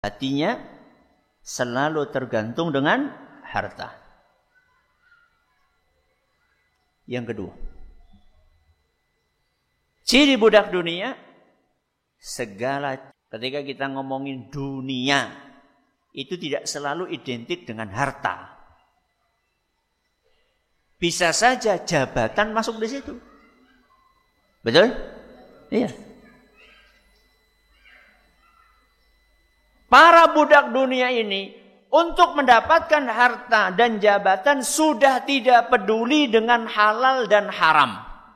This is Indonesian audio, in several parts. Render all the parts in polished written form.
Hatinya selalu tergantung dengan harta. Yang kedua, ciri budak dunia, ketika kita ngomongin dunia, itu tidak selalu identik dengan harta. Bisa saja jabatan masuk di situ. Betul? Iya. Para budak dunia ini untuk mendapatkan harta dan jabatan sudah tidak peduli dengan halal dan haram.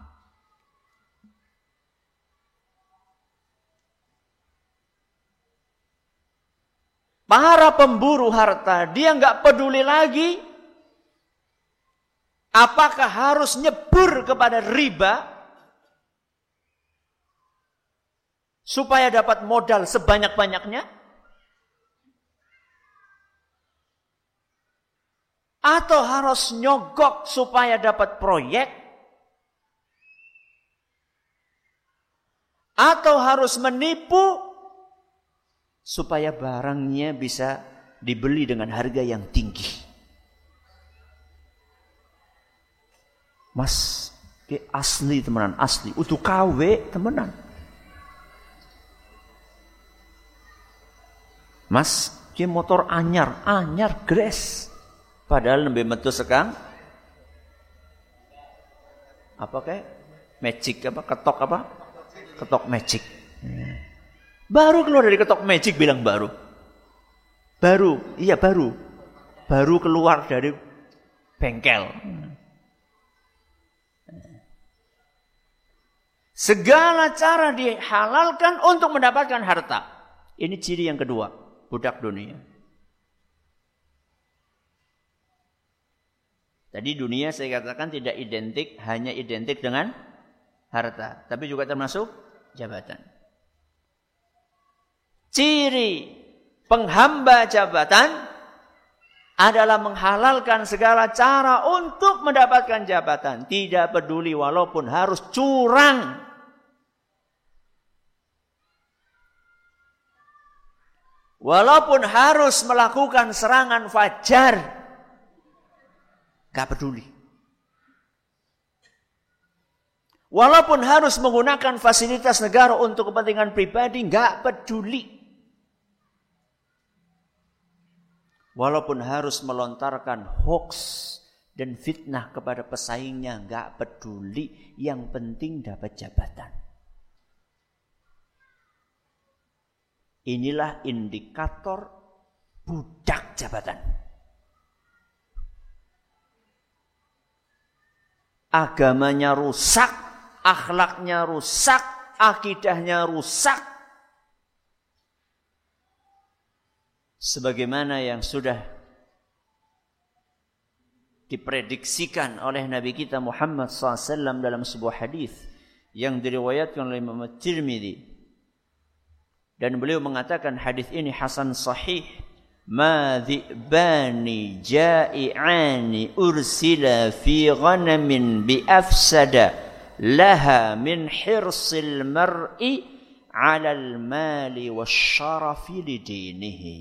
Para pemburu harta, dia nggak peduli lagi apakah harus nyebur kepada riba supaya dapat modal sebanyak-banyaknya, atau harus nyogok supaya dapat proyek, atau harus menipu supaya barangnya bisa dibeli dengan harga yang tinggi. Mas, asli temenan, asli. Utuh KW temenan. Mas, motor anyar gres. Padahal lebih metu sekang apa kayak magic apa ketok magic. Baru keluar dari ketok magic bilang baru keluar dari bengkel. Segala cara dihalalkan untuk mendapatkan harta. Ini ciri yang kedua, budak dunia. Tadi dunia saya katakan tidak hanya identik dengan harta, tapi juga termasuk jabatan. Ciri penghamba jabatan adalah menghalalkan segala cara untuk mendapatkan jabatan, tidak peduli walaupun harus curang. Walaupun harus melakukan serangan fajar, gak peduli. Walaupun harus menggunakan fasilitas negara untuk kepentingan pribadi, gak peduli. Walaupun harus melontarkan hoax dan fitnah kepada pesaingnya, gak peduli. Yang penting dapat jabatan. Inilah indikator budak jabatan. Agamanya rusak, akhlaknya rusak, akidahnya rusak. Sebagaimana yang sudah diprediksikan oleh Nabi kita Muhammad SAW dalam sebuah hadis yang diriwayatkan oleh Imam Tirmidzi, dan beliau mengatakan hadis ini hasan sahih. Ma dhi'bani ja'i'ani ursila fi ghanamin bi afsada laha min hirsil mar'i 'ala al-mali wasyarafi lidinihi.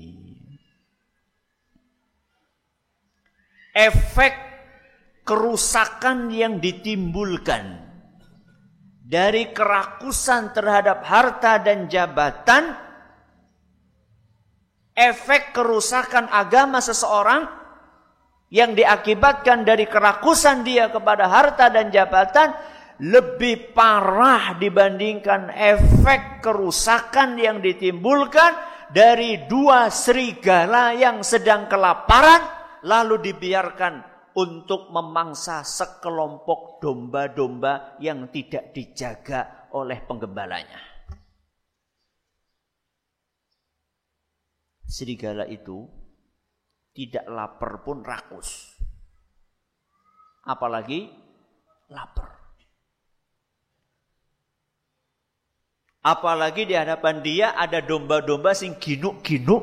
Efek kerusakan yang ditimbulkan dari kerakusan terhadap harta dan jabatan, efek kerusakan agama seseorang yang diakibatkan dari kerakusan dia kepada harta dan jabatan lebih parah dibandingkan efek kerusakan yang ditimbulkan dari dua serigala yang sedang kelaparan lalu dibiarkan untuk memangsa sekelompok domba-domba yang tidak dijaga oleh penggembalanya. Serigala itu tidak lapar pun rakus. Apalagi lapar. Apalagi di hadapan dia ada domba-domba sing ginuk-ginuk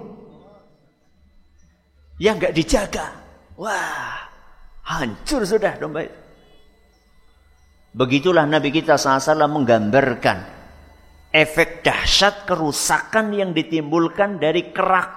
yang enggak dijaga. Wah, hancur sudah domba itu. Begitulah Nabi kita SAW menggambarkan efek dahsyat kerusakan yang ditimbulkan dari kerakusan